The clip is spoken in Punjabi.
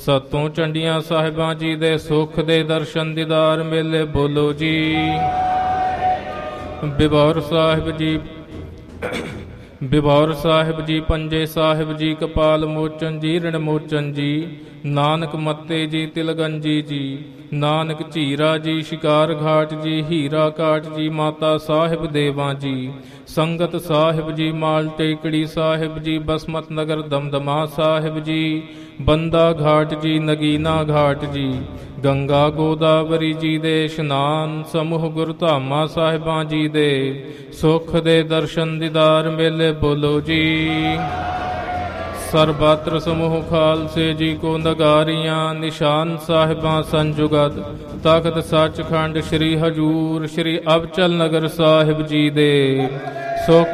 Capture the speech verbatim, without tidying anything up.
ਸਤੋਂ ਚੰਡੀਆਂ ਸਾਹਿਬਾਂ ਜੀ ਦੇ ਸੁਖ ਦੇ ਦਰਸ਼ਨ ਦੀਦਾਰ ਮੇਲੇ ਬੋਲੋ ਜੀ। ਬਿਬੌਰ ਸਾਹਿਬ ਜੀ ਬਿਬੌਰ ਸਾਹਿਬ ਜੀ, ਪੰਜੇ ਸਾਹਿਬ ਜੀ, ਕਪਾਲ ਮੋਚਨ ਜੀ, ਰਣ ਮੋਚਨ ਜੀ, ਨਾਨਕ ਮੱਤੇ ਜੀ, ਤਿਲਗੰਜੀ ਜੀ, ਨਾਨਕ ਝੀਰਾ ਜੀ, ਸ਼ਿਕਾਰ ਘਾਟ ਜੀ, ਹੀਰਾ ਘਾਟ ਜੀ, ਮਾਤਾ ਸਾਹਿਬ ਦੇਵਾਂ ਜੀ, ਸੰਗਤ ਸਾਹਿਬ ਜੀ, ਮਾਲ ਟੇਕੜੀ ਸਾਹਿਬ ਜੀ, ਬਸਮਤ ਨਗਰ ਦਮਦਮਾ ਸਾਹਿਬ ਜੀ, ਬੰਦਾ ਘਾਟ ਜੀ, ਨਗੀਨਾ ਘਾਟ ਜੀ, ਗੰਗਾ ਗੋਦਾਵਰੀ ਜੀ ਦੇ ਇਸ਼ਨਾਨ, ਸਮੂਹ ਗੁਰਧਾਮਾਂ ਸਾਹਿਬਾਂ ਜੀ ਦੇ ਸੁਖ ਦੇ ਦਰਸ਼ਨ ਦੀਦਾਰ ਮੇਲੇ ਬੋਲੋ ਜੀ। ਸਰਬਤਰ ਸਮੂਹ ਖਾਲਸੇ ਜੀ ਕੋ ਨਗਾਰੀਆਂ, ਨਿਸ਼ਾਨ ਸਾਹਿਬਾਂ ਸੰਜੁਗਤ, ਤਖਤ ਸੱਚਖੰਡ ਸ੍ਰੀ ਹਜੂਰ ਸ੍ਰੀ ਅਬਚਲ ਨਗਰ ਸਾਹਿਬ ਜੀ ਦੇ ਸੁਖ